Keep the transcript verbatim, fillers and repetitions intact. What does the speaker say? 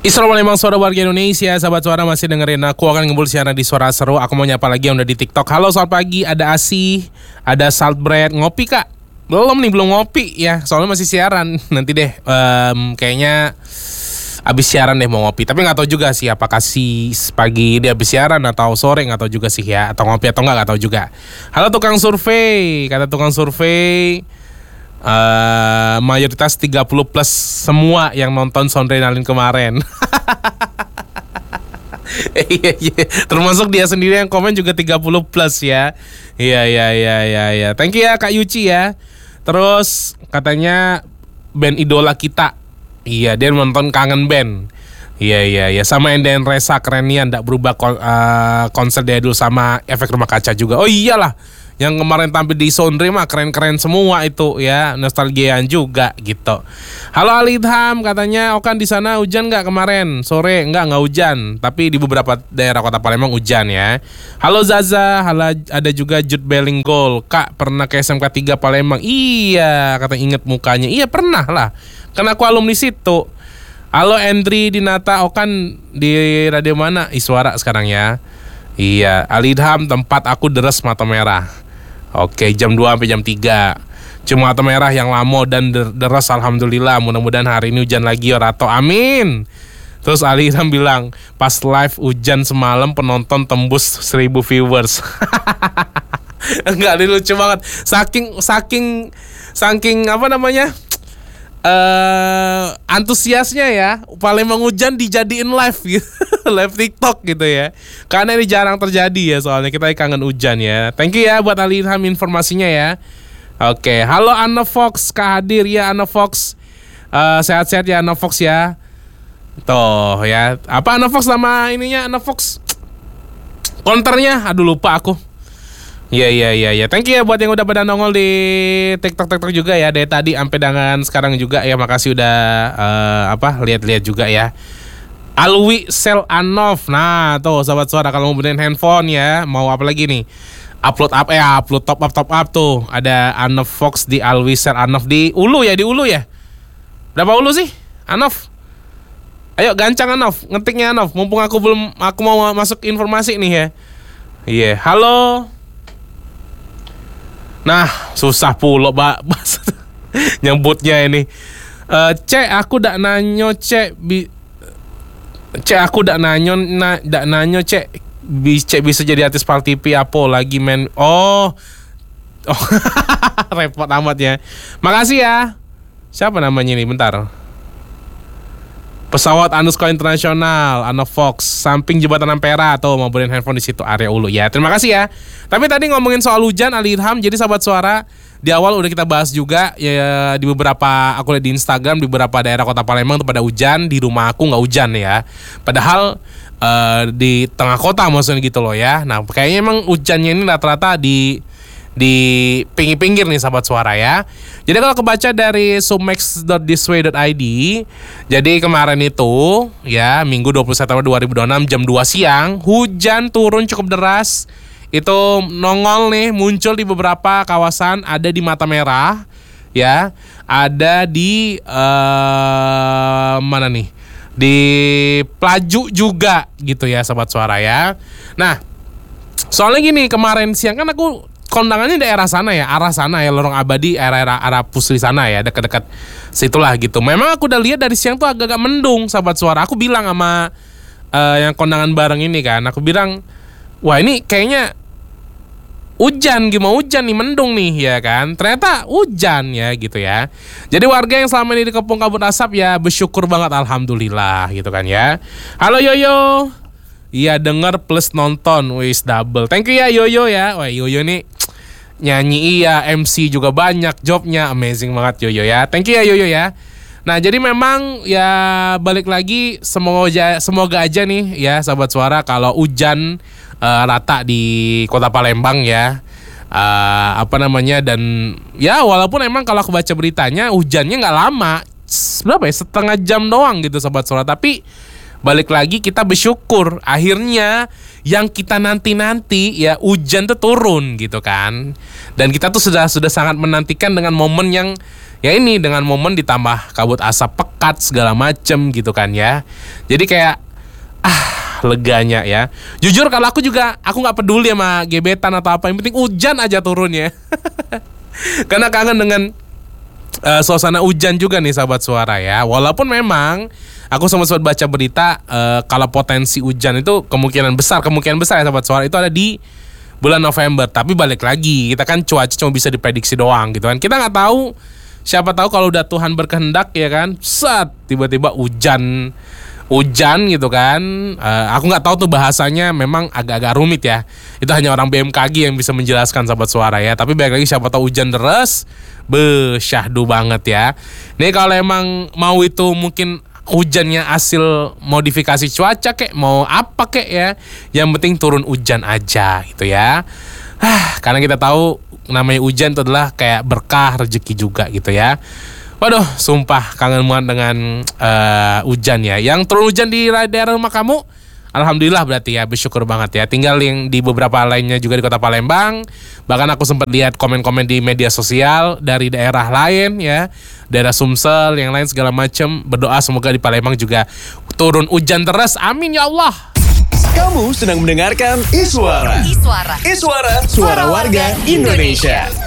Assalamualaikum suara warga Indonesia. Sahabat suara masih dengerin aku akan ngumpul siaran di Suara Seru. Aku mau nyapa lagi yang udah di TikTok. Halo selamat pagi, ada Asih, ada Salt Bread. Ngopi kak? Belum nih, belum ngopi ya. Soalnya masih siaran. Nanti deh um, kayaknya abis siaran deh mau ngopi. Tapi gak tahu juga sih apakah si pagi dia abis siaran atau sore, gak tahu juga sih ya. Atau ngopi atau enggak, gak tahu juga. Halo tukang survei. Kata tukang survei, Uh, mayoritas tiga puluh plus semua yang nonton Soundrenalin kemarin. Iya iya, termasuk dia sendiri yang komen juga tiga puluh plus ya. Iya iya iya iya iya. Thank you ya Kak Yuci ya. Terus katanya band idola kita. Iya, dia nonton Kangen Band. Iya iya iya, sama Enden Resa keren nih, ndak berubah kon- uh, konser dia dulu sama Efek Rumah Kaca juga. Oh iyalah, yang kemarin tampil di Sondre mah keren-keren semua itu ya, nostalgiaan juga gitu. Halo Alidham, katanya Okan di sana hujan nggak kemarin sore? Nggak nggak hujan, tapi di beberapa daerah kota Palembang hujan ya. Halo Zaza, halo, ada juga Jude Bellingham. Kak pernah ke S M K tiga Palembang? Iya, kata inget mukanya. Iya pernah lah, kan aku alumni situ. Halo Andri Dinata, Okan di radio mana? Iswara sekarang ya. Iya, Alidham tempat aku deres mata merah. Oke, jam dua sampai jam tiga. Cuma mata merah yang lama dan deres, alhamdulillah. Mudah-mudahan hari ini hujan lagi ya Rato. Amin. Terus Alidham bilang, pas live hujan semalam penonton tembus seribu viewers. Enggak, ini lucu banget. Saking saking saking apa namanya? Uh, antusiasnya ya, Palembang hujan dijadiin live gitu. Live TikTok gitu ya. Karena ini jarang terjadi ya, soalnya kita kangen hujan ya. Thank you ya buat Alilham informasinya ya. Oke, halo Anna Fox, Kak hadir ya Anna Fox. uh, Sehat-sehat ya Anna Fox ya. Tuh ya, apa Anna Fox sama ininya Anna Fox konternya, aduh lupa aku. Iya iya iya ya. Thank you ya buat yang udah pada nongol di TikTok TikTok juga ya dari tadi sampai dengan sekarang juga ya. Makasih udah uh, apa lihat-lihat juga ya. Alwi Sel Anov. Nah, tuh sahabat suara kalau mau benerin handphone ya, mau apa lagi nih? Upload up eh upload top up top up tuh. Ada Anov Fox di Alwi Sel Anov di Ulu ya, di Ulu ya. Berapa Ulu sih? Anov. Ayo gancang Anov, ngetiknya Anov. Mumpung aku belum aku mau masuk informasi nih ya. Iya, yeah. Halo. Nah, susah pula Mbak nyebutnya ini. Uh, cek aku dak nanyo cek bi Cek aku dak nanyo na, dak nanyo cek bi cek bisa jadi artis Pal T V apa lagi men. Oh. Oh. Repot amat ya. Makasih ya. Siapa namanya ini? Bentar. Pesawat Anuskul Internasional, Anna Fox, samping jembatan Ampera tuh, mau beliin handphone di situ area Ulu ya. Terima kasih ya. Tapi tadi ngomongin soal hujan Alilham, jadi sahabat suara di awal udah kita bahas juga ya, di beberapa aku lihat di Instagram di beberapa daerah kota Palembang tuh pada hujan, di rumah aku nggak hujan ya. Padahal uh, di tengah kota maksudnya gitu loh ya. Nah kayaknya emang hujannya ini rata-rata di di pinggir-pinggir nih sahabat suara ya. Jadi kalau kebaca dari sumex dot thisway dot i d, jadi kemarin itu ya Minggu dua puluh September dua ribu dua puluh enam jam dua siang hujan turun cukup deras. Itu nongol nih, muncul di beberapa kawasan, ada di Mata Merah ya, ada di uh, mana nih, di Pelaju juga gitu ya sahabat suara ya. Nah soalnya gini, kemarin siang kan aku kondangannya daerah sana ya, arah sana ya, Lorong Abadi, arah-arah arah Pusri sana ya, dekat-dekat situlah gitu. Memang aku udah lihat dari siang tuh agak-agak mendung sahabat suara. Aku bilang sama uh, yang kondangan bareng ini kan, aku bilang, wah ini kayaknya hujan, gimana hujan nih, mendung nih ya kan. Ternyata hujan ya gitu ya. Jadi warga yang selama ini dikepung kabut asap ya bersyukur banget, alhamdulillah gitu kan ya. Halo Yoyo. Iya denger plus nonton, wis double. Thank you ya Yoyo ya. Wah Yoyo nih nyanyi iya, M C juga banyak, jobnya amazing banget Yoyo ya. Thank you ya Yoyo ya. Nah jadi memang ya balik lagi, semoga semoga aja nih ya sahabat suara kalau hujan uh, rata di kota Palembang ya. Uh, apa namanya, dan ya walaupun emang kalau aku baca beritanya hujannya nggak lama, berapa ya, setengah jam doang gitu sahabat suara, tapi balik lagi kita bersyukur akhirnya yang kita nanti-nanti ya hujan tuh turun gitu kan. Dan kita tuh sudah sudah sangat menantikan dengan momen yang ya ini, dengan momen ditambah kabut asap pekat segala macem gitu kan ya. Jadi kayak ah leganya ya. Jujur kalau aku juga aku nggak peduli sama gebetan atau apa, yang penting hujan aja turunnya. Karena kangen dengan uh, suasana hujan juga nih sahabat suara ya. Walaupun memang aku sempat sempat baca berita uh, kalau potensi hujan itu kemungkinan besar, kemungkinan besar ya sahabat suara itu ada di bulan November. Tapi balik lagi, kita kan cuaca cuma bisa diprediksi doang gitu kan. Kita nggak tahu, siapa tahu kalau udah Tuhan berkehendak ya kan, set tiba-tiba hujan hujan gitu kan. uh, Aku nggak tahu tuh bahasanya, memang agak-agak rumit ya. Itu hanya orang B M K G yang bisa menjelaskan sahabat suara ya. Tapi balik lagi, siapa tahu hujan deras, beuh syahdu banget ya. Nih kalau emang mau itu mungkin hujannya hasil modifikasi cuaca kek, mau apa kek ya, yang penting turun hujan aja gitu ya. ah, Karena kita tahu namanya hujan itu adalah kayak berkah, rezeki juga gitu ya. Waduh, sumpah kangen banget dengan uh, hujan ya. Yang turun hujan di daerah rumah kamu, alhamdulillah berarti ya, bersyukur banget ya. Tinggal yang di beberapa lainnya juga di kota Palembang. Bahkan aku sempat lihat komen-komen di media sosial dari daerah lain ya, daerah Sumsel, yang lain segala macam. Berdoa semoga di Palembang juga turun hujan deras. Amin ya Allah. Kamu sedang mendengarkan Iswara. Iswara. Iswara, suara warga Indonesia.